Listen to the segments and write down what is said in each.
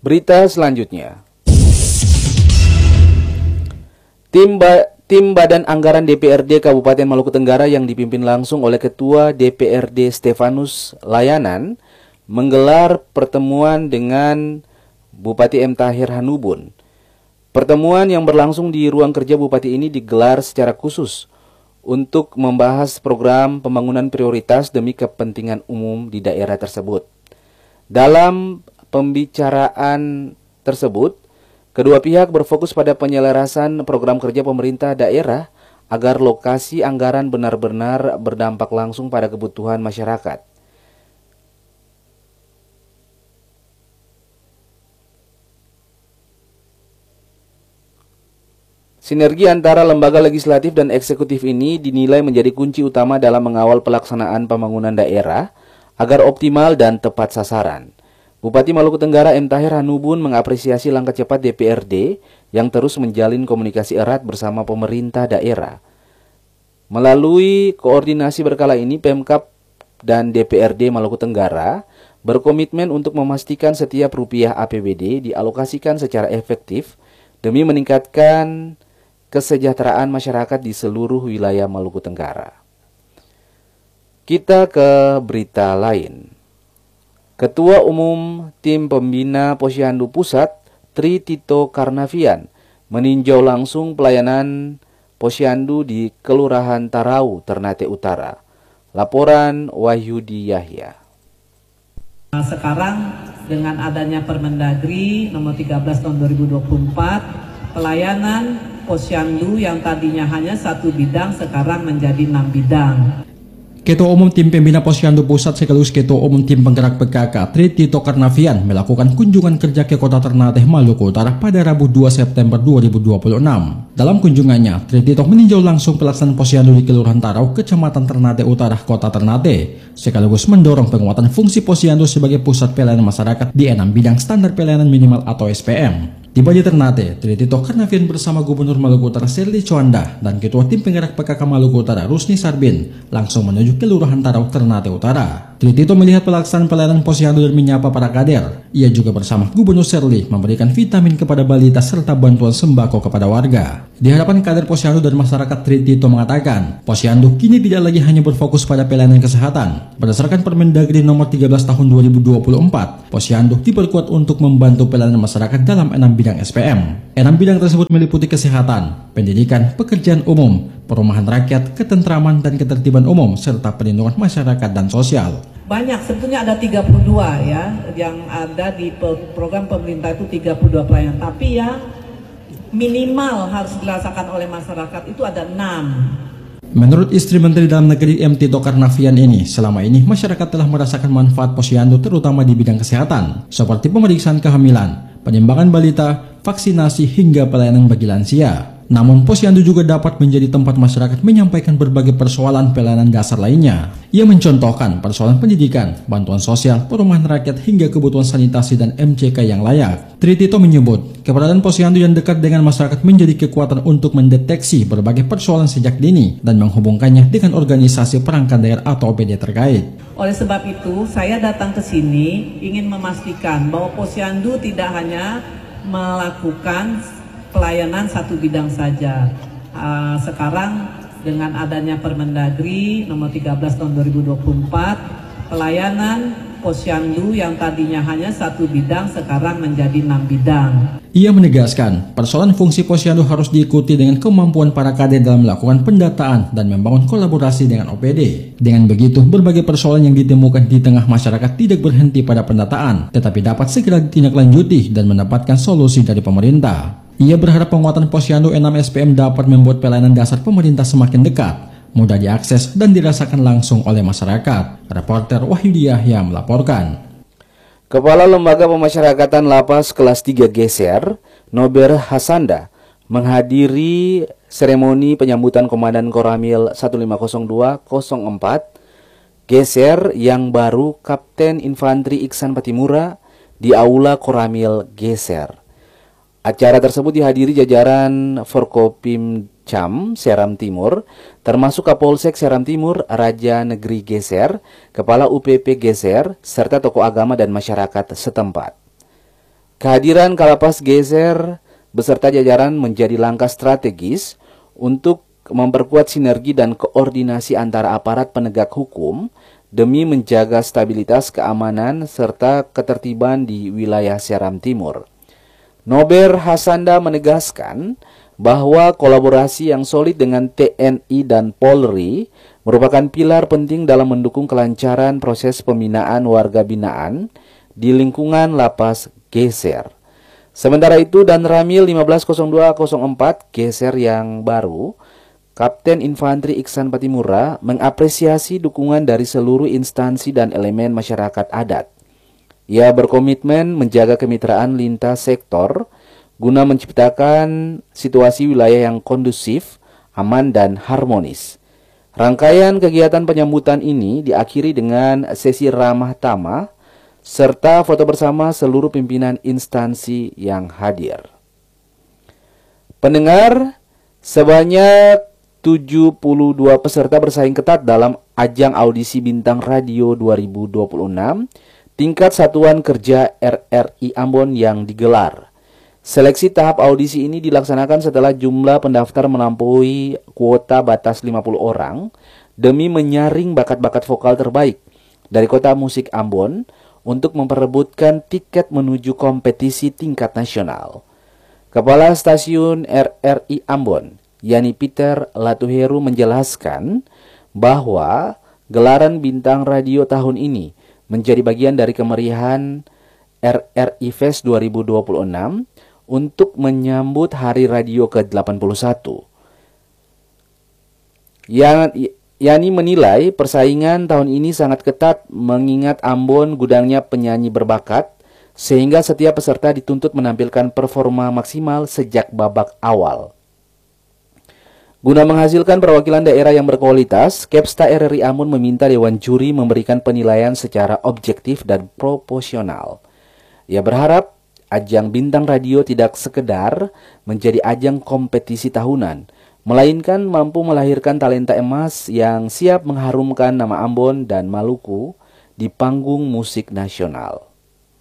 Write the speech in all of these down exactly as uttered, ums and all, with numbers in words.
Berita selanjutnya. Tim, ba Tim Badan Anggaran D P R D Kabupaten Maluku Tenggara yang dipimpin langsung oleh Ketua D P R D Stefanus Layanan menggelar pertemuan dengan Bupati M. Tahir Hanubun. Pertemuan yang berlangsung di ruang kerja Bupati ini digelar secara khusus untuk membahas program pembangunan prioritas demi kepentingan umum di daerah tersebut. Dalam pembicaraan tersebut, kedua pihak berfokus pada penyelarasan program kerja pemerintah daerah agar lokasi anggaran benar-benar berdampak langsung pada kebutuhan masyarakat. Sinergi antara lembaga legislatif dan eksekutif ini dinilai menjadi kunci utama dalam mengawal pelaksanaan pembangunan daerah agar optimal dan tepat sasaran. Bupati Maluku Tenggara M. Tahir Hanubun mengapresiasi langkah cepat D P R D yang terus menjalin komunikasi erat bersama pemerintah daerah. Melalui koordinasi berkala ini, Pemkab dan D P R D Maluku Tenggara berkomitmen untuk memastikan setiap rupiah A P B D dialokasikan secara efektif demi meningkatkan kesejahteraan masyarakat di seluruh wilayah Maluku Tenggara. Kita ke berita lain. Ketua Umum Tim Pembina Posyandu Pusat, Tri Tito Karnavian, meninjau langsung pelayanan posyandu di Kelurahan Tarau, Ternate Utara. Laporan Wahyudi Yahya. Sekarang dengan adanya Permendagri nomor tiga belas tahun dua ribu dua puluh empat, pelayanan posyandu yang tadinya hanya satu bidang sekarang menjadi enam bidang. Ketua Umum Tim Pembina Posyandu Pusat sekaligus Ketua Umum Tim Penggerak P K K Tri Tito Karnavian melakukan kunjungan kerja ke Kota Ternate, Maluku Utara pada Rabu dua September dua ribu dua puluh enam. Dalam kunjungannya, Tri Tito meninjau langsung pelaksanaan posyandu di Kelurahan Tarau, Kecamatan Ternate Utara, Kota Ternate, sekaligus mendorong penguatan fungsi posyandu sebagai pusat pelayanan masyarakat di enam bidang standar pelayanan minimal atau S P M. Tiba di Ternate, Tri Tito Karnavian bersama Gubernur Maluku Utara Serli Chowanda dan Ketua Tim Penggerak P K K Maluku Utara Rusni Sarbin langsung menuju Kelurahan Tarau, Ternate Utara. Tri Tito melihat pelaksanaan pelayanan posyandu dan menyapa para kader. Ia juga bersama Gubernur Serli memberikan vitamin kepada balita serta bantuan sembako kepada warga. Di hadapan kader posyandu dan masyarakat, Tri Tito mengatakan, posyandu kini tidak lagi hanya berfokus pada pelayanan kesehatan. Berdasarkan Permendagri nomor tiga belas tahun dua ribu dua puluh empat, posyandu diperkuat untuk membantu pelayanan masyarakat dalam enam bidang S P M. Enam bidang tersebut meliputi kesehatan, pendidikan, pekerjaan umum, perumahan rakyat, ketentraman dan ketertiban umum, serta perlindungan masyarakat dan sosial. Banyak, sebetulnya ada tiga puluh dua ya, yang ada di program pemerintah itu tiga puluh dua pelayanan, tapi yang minimal harus dirasakan oleh masyarakat itu ada enam. Menurut istri Menteri Dalam Negeri M. Tito Karnavian ini, selama ini masyarakat telah merasakan manfaat posyandu terutama di bidang kesehatan, seperti pemeriksaan kehamilan, penyembangan balita, vaksinasi hingga pelayanan bagi lansia. Namun posyandu juga dapat menjadi tempat masyarakat menyampaikan berbagai persoalan pelayanan dasar lainnya. Ia mencontohkan persoalan pendidikan, bantuan sosial, perumahan rakyat hingga kebutuhan sanitasi dan M C K yang layak. Tri Tito menyebut, keberadaan posyandu yang dekat dengan masyarakat menjadi kekuatan untuk mendeteksi berbagai persoalan sejak dini dan menghubungkannya dengan organisasi perangkat daerah atau O P D terkait. Oleh sebab itu, saya datang ke sini ingin memastikan bahwa posyandu tidak hanya melakukan pelayanan satu bidang saja. Uh, sekarang dengan adanya Permendagri nomor tiga belas tahun dua ribu dua puluh empat, pelayanan posyandu yang tadinya hanya satu bidang sekarang menjadi enam bidang. Ia menegaskan, persoalan fungsi posyandu harus diikuti dengan kemampuan para kader dalam melakukan pendataan dan membangun kolaborasi dengan O P D. Dengan begitu, berbagai persoalan yang ditemukan di tengah masyarakat tidak berhenti pada pendataan, tetapi dapat segera ditindaklanjuti dan mendapatkan solusi dari pemerintah. Ia berharap penguatan posyandu enam S P M dapat membuat pelayanan dasar pemerintah semakin dekat, mudah diakses dan dirasakan langsung oleh masyarakat. Reporter Wahyudi Yahya melaporkan. Kepala Lembaga Pemasyarakatan Lapas Kelas tiga Geser, Nober Hasanda, menghadiri seremoni penyambutan Komandan Koramil satu lima nol dua nol empat Geser yang baru Kapten Infanteri Iksan Patimura di Aula Koramil Geser. Acara tersebut dihadiri jajaran Forkopimcam Seram Timur, termasuk Kapolsek Seram Timur, Raja Negeri Geser, Kepala U P P Geser, serta tokoh agama dan masyarakat setempat. Kehadiran Kalapas Geser beserta jajaran menjadi langkah strategis untuk memperkuat sinergi dan koordinasi antara aparat penegak hukum demi menjaga stabilitas keamanan serta ketertiban di wilayah Seram Timur. Nober Hasanda menegaskan bahwa kolaborasi yang solid dengan T N I dan Polri merupakan pilar penting dalam mendukung kelancaran proses pembinaan warga binaan di lingkungan Lapas Geser. Sementara itu, Dan Ramil lima belas nol dua nol empat Geser yang baru, Kapten Infanteri Iksan Patimura mengapresiasi dukungan dari seluruh instansi dan elemen masyarakat adat. Ia berkomitmen menjaga kemitraan lintas sektor guna menciptakan situasi wilayah yang kondusif, aman, dan harmonis. Rangkaian kegiatan penyambutan ini diakhiri dengan sesi ramah tamah serta foto bersama seluruh pimpinan instansi yang hadir. Pendengar, sebanyak tujuh puluh dua peserta bersaing ketat dalam ajang audisi Bintang Radio dua ribu dua puluh enam tingkat Satuan Kerja R R I Ambon yang digelar. Seleksi tahap audisi ini dilaksanakan setelah jumlah pendaftar melampaui kuota batas lima puluh orang demi menyaring bakat-bakat vokal terbaik dari kota musik Ambon untuk memperebutkan tiket menuju kompetisi tingkat nasional. Kepala Stasiun R R I Ambon, Yani Peter Latuheru, menjelaskan bahwa gelaran Bintang Radio tahun ini menjadi bagian dari kemeriahan R R I Fest dua ribu dua puluh enam untuk menyambut Hari Radio ke delapan puluh satu. Yang Yani menilai persaingan tahun ini sangat ketat mengingat Ambon gudangnya penyanyi berbakat, sehingga setiap peserta dituntut menampilkan performa maksimal sejak babak awal. Guna menghasilkan perwakilan daerah yang berkualitas, Kepsta R R I Ambon meminta Dewan Juri memberikan penilaian secara objektif dan proporsional. Ia berharap ajang Bintang Radio tidak sekedar menjadi ajang kompetisi tahunan, melainkan mampu melahirkan talenta emas yang siap mengharumkan nama Ambon dan Maluku di panggung musik nasional.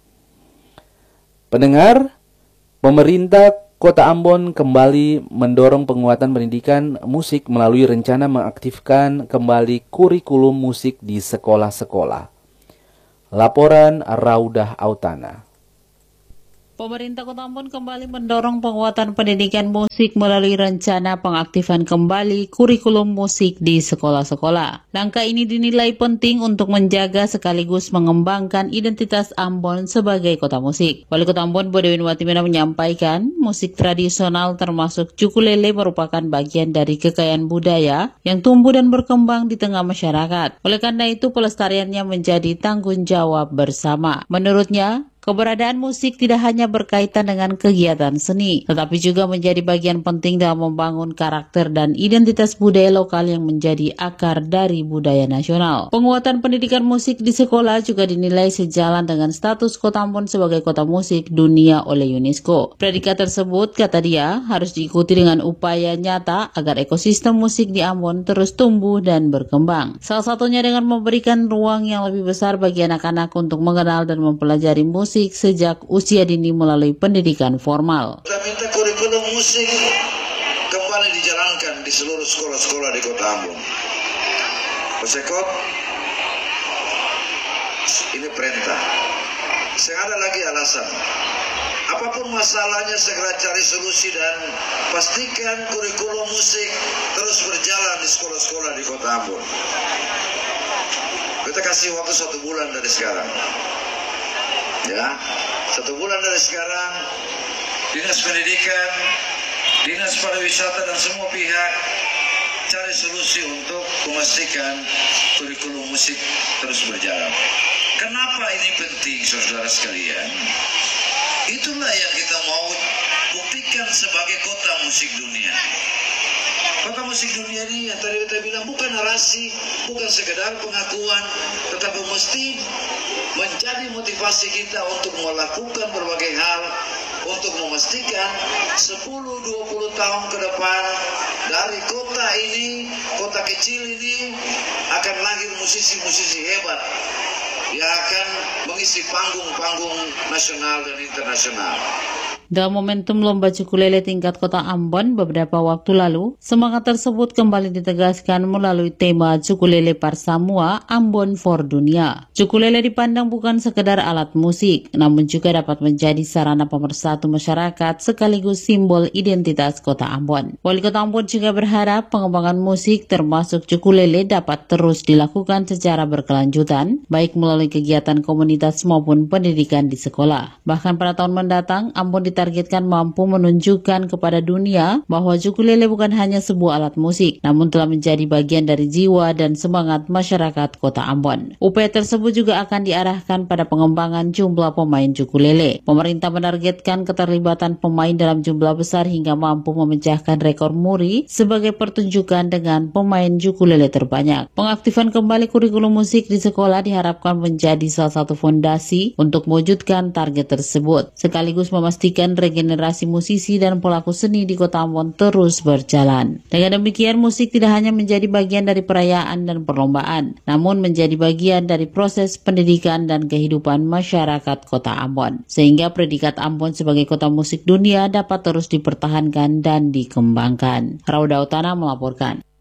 Pendengar, pemerintah Kota Ambon kembali mendorong penguatan pendidikan musik melalui rencana mengaktifkan kembali kurikulum musik di sekolah-sekolah. Laporan Raudah Autana. Pemerintah Kota Ambon kembali mendorong penguatan pendidikan musik melalui rencana pengaktifan kembali kurikulum musik di sekolah-sekolah. Langkah ini dinilai penting untuk menjaga sekaligus mengembangkan identitas Ambon sebagai kota musik. Wali Kota Ambon Bodewin Watimena menyampaikan, musik tradisional termasuk ukulele merupakan bagian dari kekayaan budaya yang tumbuh dan berkembang di tengah masyarakat. Oleh karena itu, pelestariannya menjadi tanggung jawab bersama. Menurutnya, keberadaan musik tidak hanya berkaitan dengan kegiatan seni, tetapi juga menjadi bagian penting dalam membangun karakter dan identitas budaya lokal yang menjadi akar dari budaya nasional. Penguatan pendidikan musik di sekolah juga dinilai sejalan dengan status Kota Ambon sebagai kota musik dunia oleh UNESCO. Predikat tersebut, kata dia, harus diikuti dengan upaya nyata agar ekosistem musik di Ambon terus tumbuh dan berkembang. Salah satunya dengan memberikan ruang yang lebih besar bagi anak-anak untuk mengenal dan mempelajari musik sejak usia dini melalui pendidikan formal. Kita minta kurikulum musik kembali dijalankan di seluruh sekolah-sekolah di Kota Ambon. Persekot, ini perintah. Saya ada lagi alasan. Apapun masalahnya segera cari solusi dan pastikan kurikulum musik terus berjalan di sekolah-sekolah di Kota Ambon. Kita kasih waktu satu bulan dari sekarang. Ya, satu bulan dari sekarang, Dinas Pendidikan, Dinas Pariwisata dan semua pihak cari solusi untuk memastikan kurikulum musik terus berjalan. Kenapa ini penting, saudara sekalian? Itulah yang kita mau buktikan sebagai kota musik dunia. Kota musik dunia ini yang tadi kita bilang bukan narasi, bukan sekedar pengakuan, tetapi mesti menjadi motivasi kita untuk melakukan berbagai hal untuk memastikan sepuluh dua puluh tahun ke depan dari kota ini, kota kecil ini akan lahir musisi-musisi hebat yang akan mengisi panggung-panggung nasional dan internasional. Dalam momentum Lomba Cukulele tingkat Kota Ambon beberapa waktu lalu, semangat tersebut kembali ditegaskan melalui tema Cukulele Parsamua Ambon for Dunia. Cukulele dipandang bukan sekedar alat musik, namun juga dapat menjadi sarana pemersatu masyarakat sekaligus simbol identitas Kota Ambon. Wali Kota Ambon juga berharap pengembangan musik termasuk Cukulele dapat terus dilakukan secara berkelanjutan, baik melalui kegiatan komunitas maupun pendidikan di sekolah. Bahkan pada tahun mendatang, Ambon ditargetkan mampu menunjukkan kepada dunia bahwa Cukulele bukan hanya sebuah alat musik, namun telah menjadi bagian dari jiwa dan semangat masyarakat Kota Ambon. Upaya tersebut juga akan diarahkan pada pengembangan jumlah pemain Cukulele. Pemerintah menargetkan keterlibatan pemain dalam jumlah besar hingga mampu memecahkan rekor muri sebagai pertunjukan dengan pemain Cukulele terbanyak. Pengaktifan kembali kurikulum musik di sekolah diharapkan menjadi salah satu fondasi untuk mewujudkan target tersebut, sekaligus memastikan regenerasi musisi dan pelaku seni di Kota Ambon terus berjalan. Dengan demikian, musik tidak hanya menjadi bagian dari perayaan dan perlombaan, namun menjadi bagian dari proses pendidikan dan kehidupan masyarakat Kota Ambon, sehingga predikat Ambon sebagai kota musik dunia dapat terus dipertahankan dan dikembangkan. Rauda Utana melaporkan.